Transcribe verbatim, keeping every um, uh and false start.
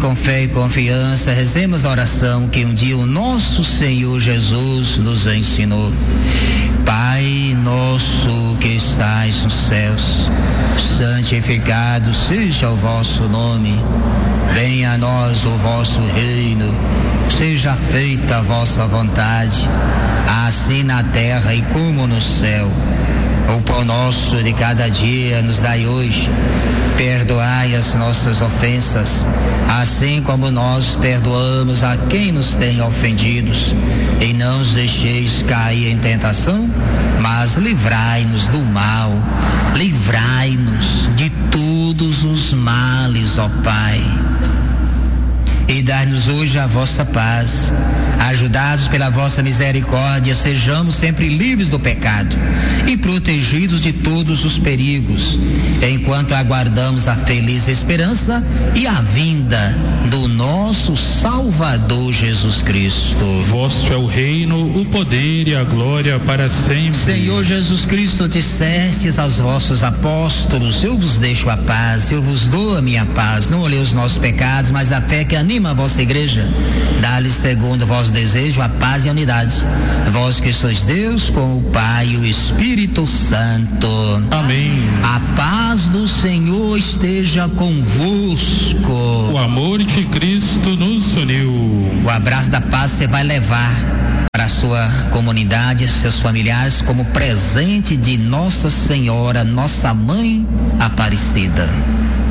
com fé e confiança, rezemos a oração que um dia o nosso Senhor Jesus nos ensinou. Pai nosso que estais nos céus, santificado seja o vosso nome. Venha a nós o vosso reino. Seja feita a vossa vontade, assim na terra e como no céu. O pão nosso de cada dia nos dai hoje. Perdoai as nossas ofensas, assim como nós perdoamos a quem nos tem ofendidos. E não os deixeis cair em tentação, mas livrai-nos do mal. Livrai-nos de todos os males, ó Pai. E dai-nos hoje a vossa paz. Ajudados pela vossa misericórdia, sejamos sempre livres do pecado e protegidos de todos os perigos, enquanto aguardamos a feliz esperança e a vinda do nosso Salvador Jesus Cristo. Vosso é o reino, o poder e a glória para sempre. Senhor Jesus Cristo, dissestes aos vossos apóstolos: eu vos deixo a paz, eu vos dou a minha paz. Não olhei os nossos pecados, mas a fé que anima a vossa igreja. Dá-lhes segundo o vosso desejo a paz e a unidade. Vós que sois Deus com o Pai e o Espírito Santo. Amém. A paz do Senhor esteja convosco. O amor de Cristo nos uniu. O abraço da paz você vai levar para a sua comunidade, seus familiares, como presente de Nossa Senhora, nossa Mãe Aparecida.